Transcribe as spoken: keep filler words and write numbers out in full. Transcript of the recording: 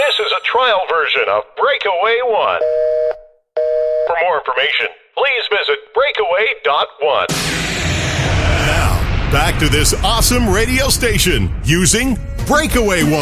This is a trial version of Breakaway One. For more information, please visit breakaway dot one. Now, back to this awesome radio station using Breakaway One.